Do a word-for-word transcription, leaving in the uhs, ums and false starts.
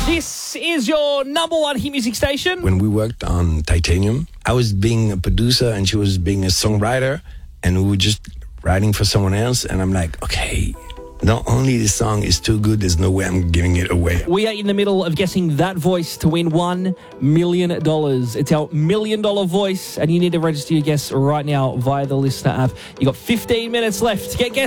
This is your number one hit music station. When we worked on Titanium, I was being a producer and she was being a songwriter, and we were just writing for someone else. And I'm like, okay, not only this song is too good, there's no way I'm giving it away. We are in the middle of guessing that voice to win one million dollars. It's our million dollar voice, and you need to register your guess right now via the Listener app. You got fifteen minutes left to get guessed.